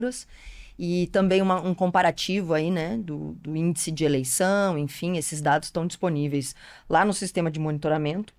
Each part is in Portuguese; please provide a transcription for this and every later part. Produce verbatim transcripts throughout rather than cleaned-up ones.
e também uma, um comparativo aí, né, do, do índice de eleição, enfim, esses dados estão disponíveis lá no sistema de monitoramento.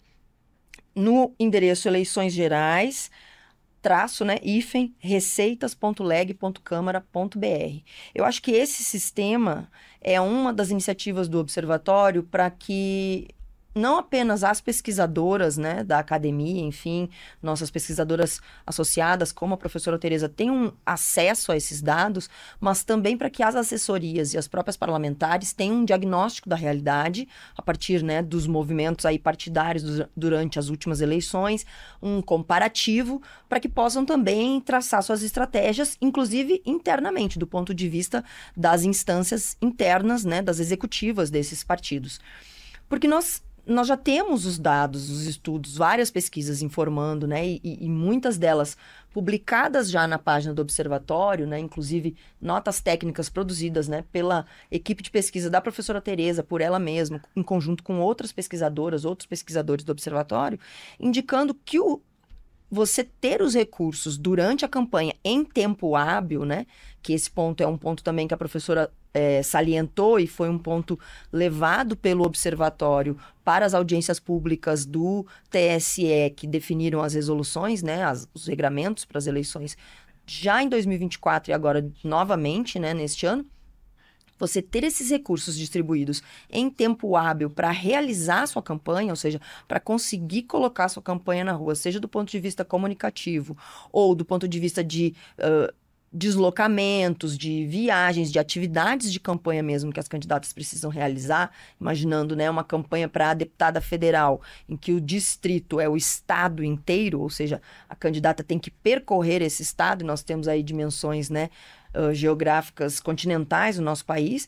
No endereço eleições gerais, traço, né, hífen, receitas ponto leg ponto câmara ponto br. Eu acho que esse sistema é uma das iniciativas do Observatório para que não apenas as pesquisadoras, né, da academia, enfim, nossas pesquisadoras associadas, como a professora Tereza, tenham acesso a esses dados, mas também para que as assessorias e as próprias parlamentares tenham um diagnóstico da realidade, a partir, né, dos movimentos aí partidários du- durante as últimas eleições, um comparativo, para que possam também traçar suas estratégias, inclusive internamente, do ponto de vista das instâncias internas, né, das executivas desses partidos. Porque nós Nós já temos os dados, os estudos, várias pesquisas informando, né, e, e muitas delas publicadas já na página do Observatório, né, inclusive notas técnicas produzidas, né, pela equipe de pesquisa da professora Tereza, por ela mesma, em conjunto com outras pesquisadoras, outros pesquisadores do Observatório, indicando que o, você ter os recursos durante a campanha em tempo hábil, né, que esse ponto é um ponto também que a professora é, salientou e foi um ponto levado pelo Observatório para as audiências públicas do T S E que definiram as resoluções, né, as, os regramentos para as eleições já em dois mil e vinte e quatro e agora novamente, né, neste ano. Você ter esses recursos distribuídos em tempo hábil para realizar a sua campanha, ou seja, para conseguir colocar a sua campanha na rua, seja do ponto de vista comunicativo ou do ponto de vista de uh, deslocamentos, de viagens, de atividades de campanha mesmo que as candidatas precisam realizar, imaginando, né, uma campanha para a deputada federal, em que o distrito é o estado inteiro, ou seja, a candidata tem que percorrer esse estado, e nós temos aí dimensões, né, Uh, geográficas continentais do nosso país,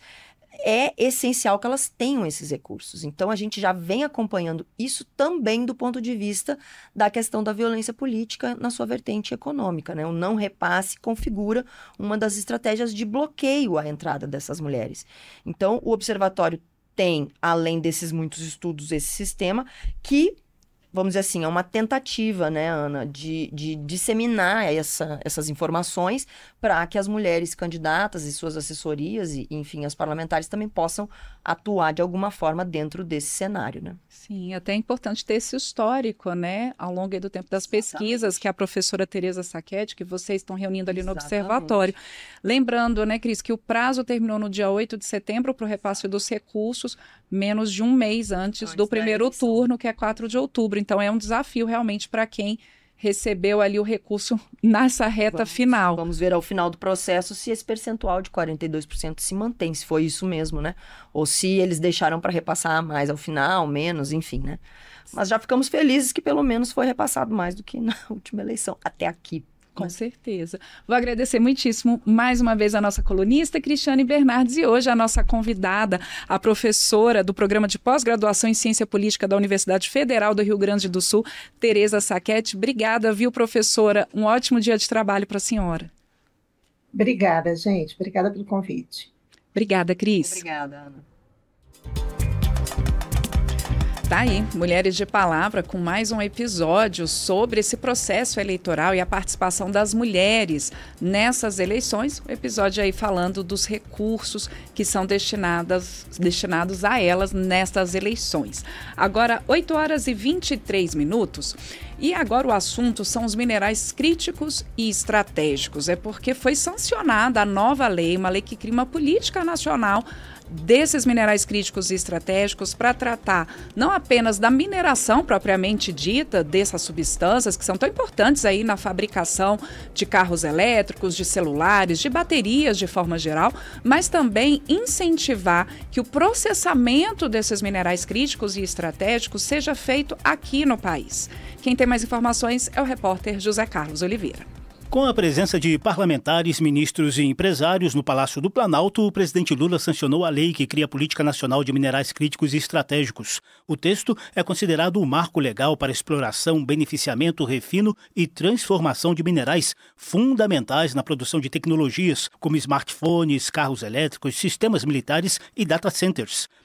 é essencial que elas tenham esses recursos. Então, a gente já vem acompanhando isso também do ponto de vista da questão da violência política na sua vertente econômica, né? O não repasse configura uma das estratégias de bloqueio à entrada dessas mulheres. Então, o Observatório tem, além desses muitos estudos, esse sistema que, vamos dizer assim, é uma tentativa, né, Ana, de, de disseminar essa, essas informações para que as mulheres candidatas e suas assessorias e, enfim, as parlamentares também possam atuar de alguma forma dentro desse cenário, né? Sim, até é importante ter esse histórico, né, ao longo do tempo das pesquisas. Exatamente. Que a professora Tereza Sacchetti, que vocês estão reunindo ali. Exatamente. No Observatório. Lembrando, né, Cris, que o prazo terminou no dia oito de setembro para o repasse dos recursos, menos de um mês antes, antes do primeiro turno, que é quatro de outubro. Então, é um desafio realmente para quem recebeu ali o recurso nessa reta vamos, final. Vamos ver ao final do processo se esse percentual de quarenta e dois por cento se mantém, se foi isso mesmo, né? Ou se eles deixaram para repassar mais ao final, menos, enfim, né? Mas já ficamos felizes que pelo menos foi repassado mais do que na última eleição, até aqui. Com certeza. Vou agradecer muitíssimo mais uma vez a nossa colunista, Cristiane Bernardes, e hoje a nossa convidada, a professora do Programa de Pós-Graduação em Ciência Política da Universidade Federal do Rio Grande do Sul, Tereza Sacchetti. Obrigada, viu, professora? Um ótimo dia de trabalho para a senhora. Obrigada, gente. Obrigada pelo convite. Obrigada, Cris. Obrigada, Ana. Tá aí, Mulheres de Palavra, com mais um episódio sobre esse processo eleitoral e a participação das mulheres nessas eleições. O episódio aí falando dos recursos que são destinados, destinados a elas nestas eleições. Agora, oito horas e vinte e três minutos. E agora o assunto são os minerais críticos e estratégicos. É porque foi sancionada a nova lei, uma lei que cria uma política nacional desses minerais críticos e estratégicos para tratar não apenas da mineração propriamente dita dessas substâncias que são tão importantes aí na fabricação de carros elétricos, de celulares, de baterias de forma geral, mas também incentivar que o processamento desses minerais críticos e estratégicos seja feito aqui no país. Quem tem mais informações é o repórter José Carlos Oliveira. Com a presença de parlamentares, ministros e empresários no Palácio do Planalto, o presidente Lula sancionou a lei que cria a Política Nacional de Minerais Críticos e Estratégicos. O texto é considerado o marco legal para exploração, beneficiamento, refino e transformação de minerais fundamentais na produção de tecnologias, como smartphones, carros elétricos, sistemas militares e data centers.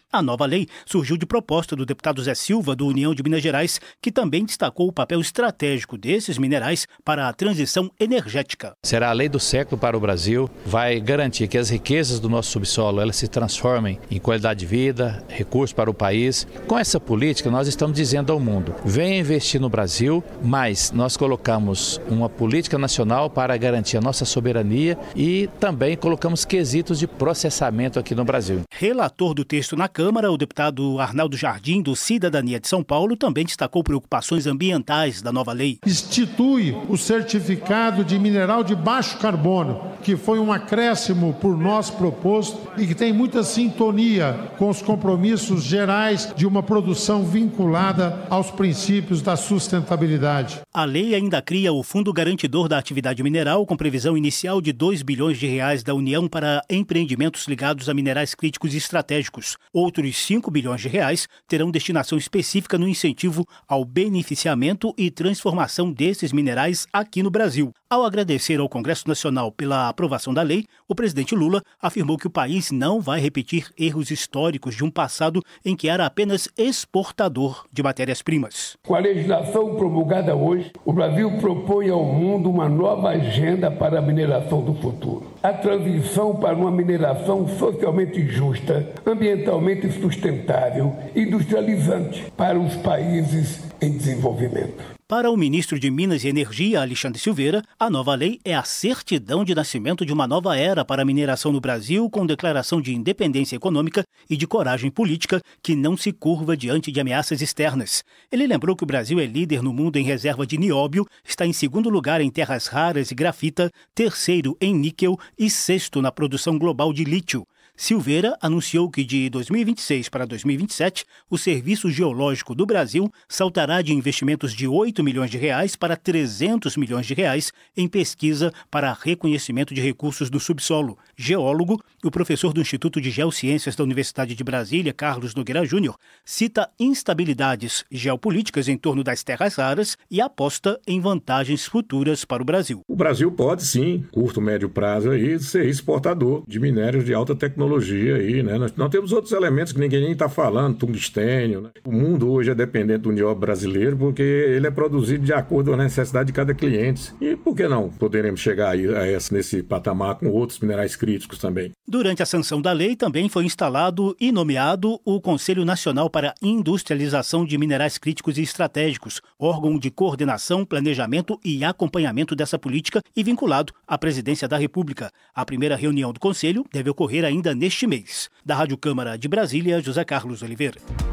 A nova lei surgiu de proposta do deputado Zé Silva, do União de Minas Gerais, que também destacou o papel estratégico desses minerais para a transição energética. Será a lei do século para o Brasil, vai garantir que as riquezas do nosso subsolo elas se transformem em qualidade de vida, recursos para o país. Com essa política, nós estamos dizendo ao mundo, venha investir no Brasil, mas nós colocamos uma política nacional para garantir a nossa soberania e também colocamos quesitos de processamento aqui no Brasil. Relator do texto na Câmara, o deputado Arnaldo Jardim, do Cidadania de São Paulo, também destacou preocupações ambientais da nova lei. Institui o certificado de mineral de baixo carbono, que foi um acréscimo por nós proposto e que tem muita sintonia com os compromissos gerais de uma produção vinculada aos princípios da sustentabilidade. A lei ainda cria o Fundo Garantidor da Atividade Mineral, com previsão inicial de dois bilhões de reais da União para empreendimentos ligados a minerais críticos e estratégicos. Outros cinco bilhões de reais terão destinação específica no incentivo ao beneficiamento e transformação desses minerais aqui no Brasil. Ao agradecer ao Congresso Nacional pela aprovação da lei, o presidente Lula afirmou que o país não vai repetir erros históricos de um passado em que era apenas exportador de matérias-primas. Com a legislação promulgada hoje, o Brasil propõe ao mundo uma nova agenda para a mineração do futuro. A transição para uma mineração socialmente justa, ambientalmente sustentável e industrializante para os países em desenvolvimento. Para o ministro de Minas e Energia, Alexandre Silveira, a nova lei é a certidão de nascimento de uma nova era para a mineração no Brasil, com declaração de independência econômica e de coragem política que não se curva diante de ameaças externas. Ele lembrou que o Brasil é líder no mundo em reserva de nióbio, está em segundo lugar em terras raras e grafita, terceiro em níquel e sexto na produção global de lítio. Silveira anunciou que de dois mil e vinte e seis para dois mil e vinte e sete, o Serviço Geológico do Brasil saltará de investimentos de oito milhões de reais para trezentos milhões de reais em pesquisa para reconhecimento de recursos do subsolo. Geólogo, o professor do Instituto de Geociências da Universidade de Brasília, Carlos Nogueira Júnior, cita instabilidades geopolíticas em torno das terras raras e aposta em vantagens futuras para o Brasil. O Brasil pode sim, curto, médio prazo, aí, ser exportador de minérios de alta tecnologia. Aí, né? nós, nós temos outros elementos que ninguém nem está falando, tungstênio. Né? O mundo hoje é dependente do nióbio brasileiro porque ele é produzido de acordo com a necessidade de cada cliente. E por que não poderemos chegar aí a essa, nesse patamar com outros minerais críticos também? Durante a sanção da lei também foi instalado e nomeado o Conselho Nacional para Industrialização de Minerais Críticos e Estratégicos, órgão de coordenação, planejamento e acompanhamento dessa política e vinculado à Presidência da República. A primeira reunião do Conselho deve ocorrer ainda neste mês. Da Rádio Câmara de Brasília, José Carlos Oliveira.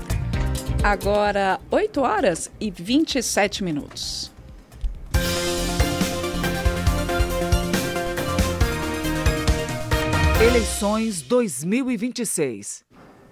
Agora, oito horas e vinte e sete minutos. Eleições dois mil e vinte e seis.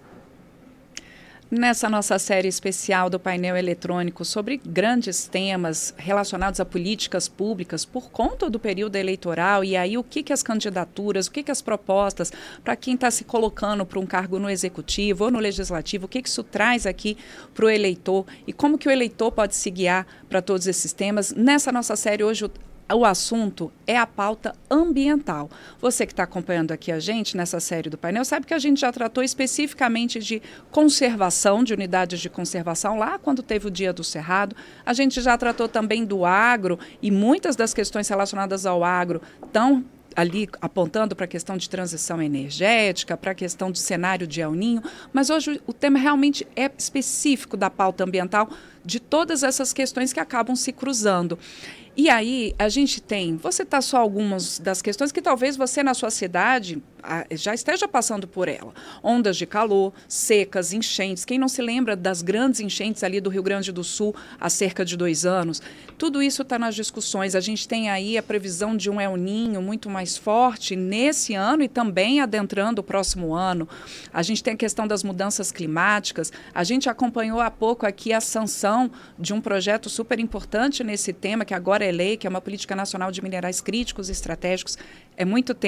Nessa nossa série especial do painel eletrônico sobre grandes temas relacionados a políticas públicas por conta do período eleitoral, e aí o que, que as candidaturas, o que, que as propostas para quem está se colocando para um cargo no executivo ou no legislativo, o que, que isso traz aqui para o eleitor e como que o eleitor pode se guiar para todos esses temas. Nessa nossa série hoje, o O assunto é a pauta ambiental. Você que está acompanhando aqui a gente nessa série do painel sabe que a gente já tratou especificamente de conservação, de unidades de conservação, lá quando teve o Dia do Cerrado. A gente já tratou também do agro e muitas das questões relacionadas ao agro estão ali apontando para a questão de transição energética, para a questão do cenário de El Niño, mas hoje o tema realmente é específico da pauta ambiental, de todas essas questões que acabam se cruzando. E aí, a gente tem, vou citar só algumas das questões que talvez você na sua cidade a, já esteja passando por ela. Ondas de calor, secas, enchentes. Quem não se lembra das grandes enchentes ali do Rio Grande do Sul há cerca de dois anos? Tudo isso está nas discussões. A gente tem aí a previsão de um El Niño muito mais forte nesse ano e também adentrando o próximo ano. A gente tem a questão das mudanças climáticas. A gente acompanhou há pouco aqui a sanção de um projeto super importante nesse tema, que agora é lei, que é uma política nacional de minerais críticos e estratégicos. É muito tema,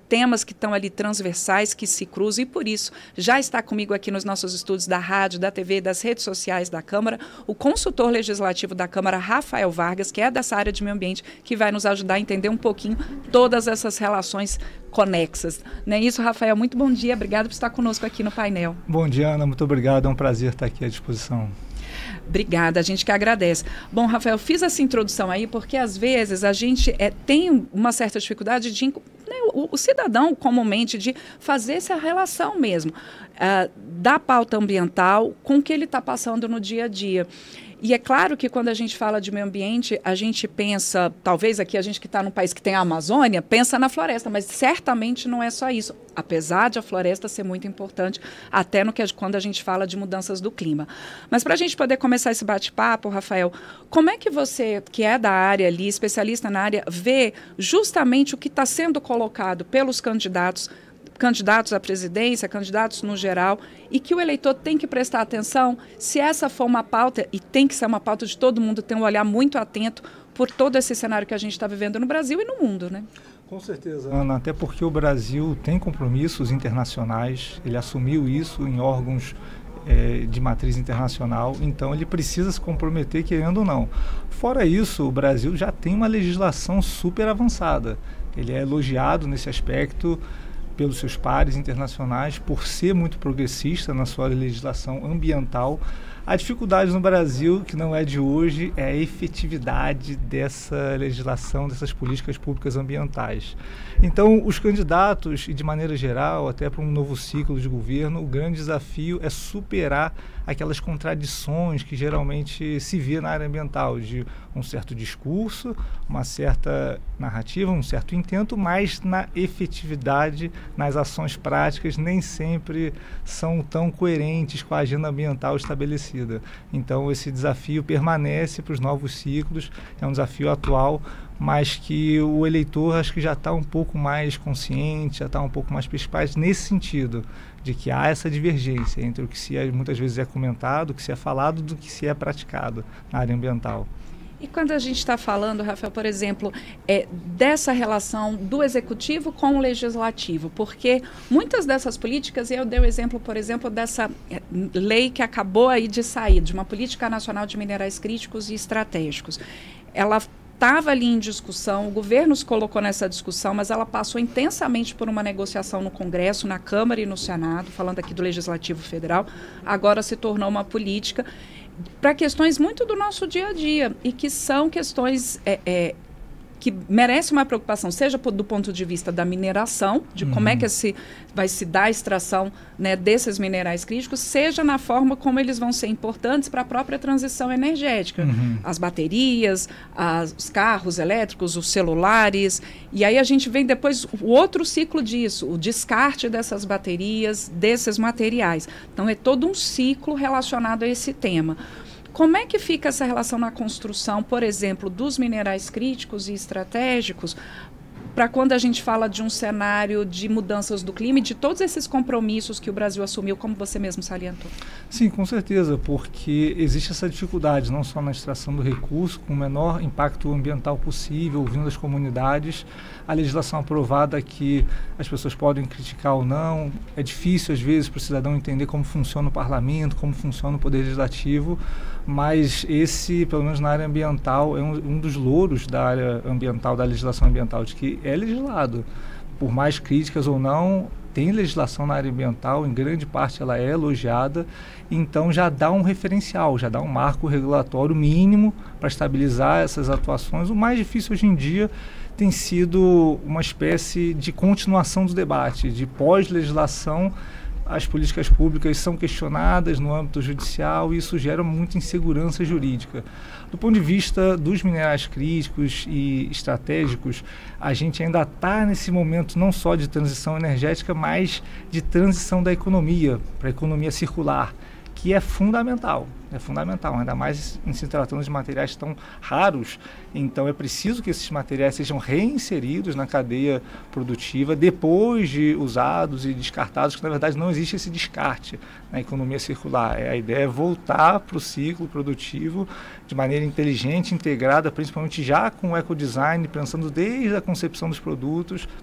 temas que estão ali transversais, que se cruzam, e por isso já está comigo aqui nos nossos estudos da rádio, da T V, das redes sociais da Câmara, o consultor legislativo da Câmara, Rafael Vargas, que é dessa área de meio ambiente, que vai nos ajudar a entender um pouquinho todas essas relações conexas. Não é isso, Rafael? Muito bom dia, obrigado por estar conosco aqui no painel. Bom dia, Ana, muito obrigado, é um prazer estar aqui à disposição. Obrigada, a gente que agradece. Bom, Rafael, fiz essa introdução aí porque às vezes a gente é, tem uma certa dificuldade de, né, o, o cidadão comumente, de fazer essa relação mesmo uh, da pauta ambiental com o que ele está passando no dia a dia. E é claro que quando a gente fala de meio ambiente, a gente pensa, talvez aqui a gente que está num país que tem a Amazônia, pensa na floresta, mas certamente não é só isso, apesar de a floresta ser muito importante, até no que, quando a gente fala de mudanças do clima. Mas para a gente poder começar esse bate-papo, Rafael, como é que você, que é da área ali, especialista na área, vê justamente o que está sendo colocado pelos candidatos, candidatos à presidência, candidatos no geral, e que o eleitor tem que prestar atenção se essa for uma pauta, e tem que ser uma pauta de todo mundo ter um olhar muito atento por todo esse cenário que a gente está vivendo no Brasil e no mundo, né? Com certeza, Ana, até porque o Brasil tem compromissos internacionais, ele assumiu isso em órgãos é, de matriz internacional, então ele precisa se comprometer, querendo ou não. Fora isso, o Brasil já tem uma legislação super avançada, ele é elogiado nesse aspecto pelos seus pares internacionais, por ser muito progressista na sua legislação ambiental. A dificuldade no Brasil, que não é de hoje, é a efetividade dessa legislação, dessas políticas públicas ambientais. Então, os candidatos, e de maneira geral, até para um novo ciclo de governo, o grande desafio é superar aquelas contradições que geralmente se vê na área ambiental, de um certo discurso, uma certa narrativa, um certo intento, mas na efetividade, nas ações práticas, nem sempre são tão coerentes com a agenda ambiental estabelecida. Então, esse desafio permanece para os novos ciclos, é um desafio atual, mas que o eleitor acho que já está um pouco mais consciente, já está um pouco mais perspicaz nesse sentido, de que há essa divergência entre o que se é, muitas vezes é comentado, o que se é falado, do que se é praticado na área ambiental. E quando a gente está falando, Rafael, por exemplo, é, dessa relação do executivo com o legislativo, porque muitas dessas políticas, e eu dei o exemplo, por exemplo, dessa é, lei que acabou aí de sair, de uma política nacional de minerais críticos e estratégicos, ela estava ali em discussão, o governo se colocou nessa discussão, mas ela passou intensamente por uma negociação no Congresso, na Câmara e no Senado, falando aqui do Legislativo Federal, agora se tornou uma política para questões muito do nosso dia a dia e que são questões é, é, que merecem uma preocupação, seja do ponto de vista da mineração, de uhum. como é que esse, vai se dar a extração, né, desses minerais críticos, seja na forma como eles vão ser importantes para a própria transição energética. Uhum. As baterias, as, os carros elétricos, os celulares, e aí a gente vem depois o outro ciclo disso, o descarte dessas baterias, desses materiais. Então é todo um ciclo relacionado a esse tema. Como é que fica essa relação na construção, por exemplo, dos minerais críticos e estratégicos, para quando a gente fala de um cenário de mudanças do clima e de todos esses compromissos que o Brasil assumiu, como você mesmo salientou? Sim, com certeza, porque existe essa dificuldade, não só na extração do recurso, com o menor impacto ambiental possível, ouvindo as comunidades, a legislação aprovada que as pessoas podem criticar ou não, é difícil às vezes para o cidadão entender como funciona o parlamento, como funciona o poder legislativo, mas esse, pelo menos na área ambiental, é um, um dos louros da área ambiental, da legislação ambiental, de que é legislado. Por mais críticas ou não, tem legislação na área ambiental, em grande parte ela é elogiada, então já dá um referencial, já dá um marco regulatório mínimo para estabilizar essas atuações. O mais difícil hoje em dia tem sido uma espécie de continuação do debate, de pós-legislação. As políticas públicas são questionadas no âmbito judicial e isso gera muita insegurança jurídica. Do ponto de vista dos minerais críticos e estratégicos, a gente ainda está nesse momento não só de transição energética, mas de transição da economia para a economia circular, que é fundamental, é fundamental, ainda mais em se tratando de materiais tão raros. Então é preciso que esses materiais sejam reinseridos na cadeia produtiva depois de usados e descartados, que na verdade não existe esse descarte na economia circular. A ideia é voltar para o ciclo produtivo de maneira inteligente, integrada, principalmente já com o ecodesign, pensando desde a concepção dos produtos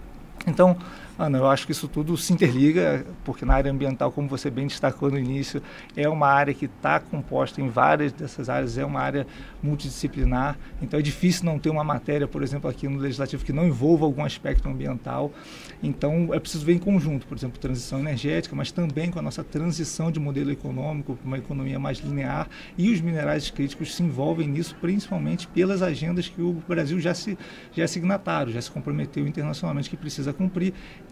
Então, Ana, eu acho que isso tudo se interliga, porque na área ambiental, como você bem destacou no início, é uma área que está composta em várias dessas áreas, é uma área multidisciplinar, então é difícil não ter uma matéria, por exemplo, aqui no Legislativo que não envolva algum aspecto ambiental. Então, é preciso ver em conjunto, por exemplo, transição energética, mas também com a nossa transição de modelo econômico para uma economia mais linear, e os minerais críticos se envolvem nisso, principalmente pelas agendas que o Brasil já se já é signatário, já se comprometeu internacionalmente que precisa cumprir.